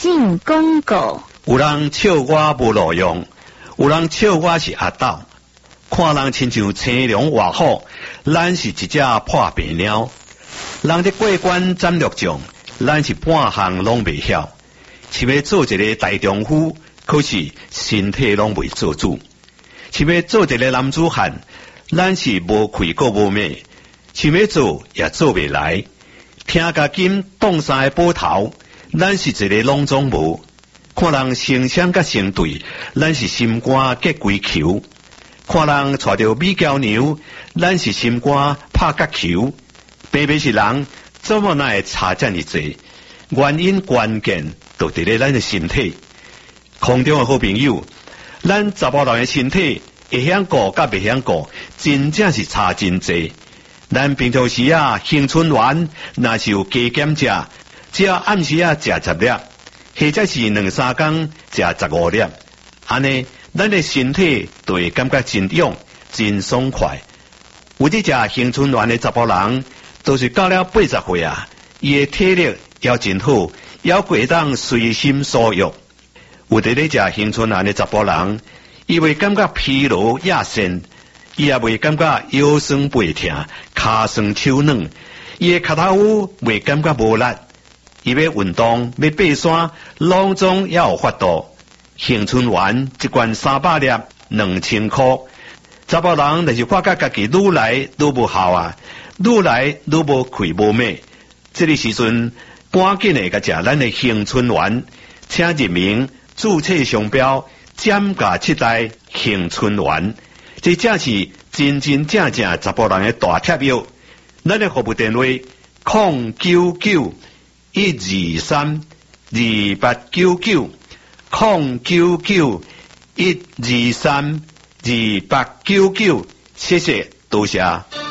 性广告。 有人笑我无路用，有人笑我是阿斗。看人亲像青龙活虎，咱是一只破病鸟。人在过关斩六将，咱是半项拢未晓。想要做一个大丈夫，可是身体拢未做主。想要做一个男子汉，咱是无气个无命。想要做也做未来。听甲金冻山的宝头，咱是一个拢总无。看人成双甲成对，咱是心肝结规球。看人带着美娇娘，咱是心肝拍角球。偏偏是人，怎么那会差这么多？原因关键就伫咧咱的身体。空中的好朋友，咱查甫人的身体会晓顾甲袂晓顾，真正是差真济。咱平常时青春丸若是有加减食，只要暗时食10粒，或者是2-3天食15粒，安尼咱的身体就会感觉真勇、真爽快。有这食青春丸的查甫人，都是到了80岁伊的体力也真好，也会当随心所欲。有伫咧食青春丸的查甫人，伊会感觉疲劳亚身。伊也袂感觉腰酸背痛、骹酸手软，伊的脚头袂感觉无力。伊要运动、要爬山，拢总也有法度。青春丸一罐300粒，2000块。查甫人就是发觉家己愈来愈无效愈来愈无气无美。这个时阵，赶紧的甲食咱的青春丸，请入名注册商标减价7代青春丸。这正是真真正正查甫人的大贴药。咱的服务电话099-123-2899 099-123-2899，谢谢，多谢。